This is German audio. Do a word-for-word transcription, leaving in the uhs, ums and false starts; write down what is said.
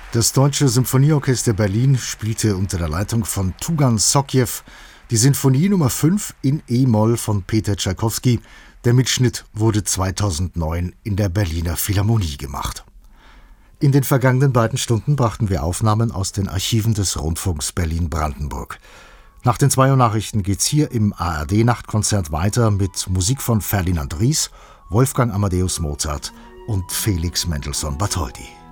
Das Deutsche Symphonieorchester Berlin spielte unter der Leitung von Tugan Sokjew die Sinfonie Nummer fünf in E-Moll von Peter Tschaikowski. Der Mitschnitt wurde zweitausendneun in der Berliner Philharmonie gemacht. In den vergangenen beiden Stunden brachten wir Aufnahmen aus den Archiven des Rundfunks Berlin-Brandenburg. Nach den zwei Uhr Nachrichten geht's hier im A R D-Nachtkonzert weiter mit Musik von Ferdinand Ries, Wolfgang Amadeus Mozart und Felix Mendelssohn Bartholdy.